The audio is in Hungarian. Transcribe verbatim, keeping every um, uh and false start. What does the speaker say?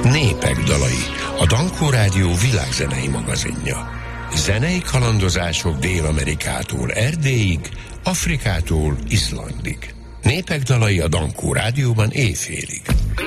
Népek dalai, a Dankó Rádió világzenei magazinja. Zenei kalandozások Dél-Amerikától Erdélyig, Afrikától Izlandig. Népek dalai a Dankó Rádióban éjfélig.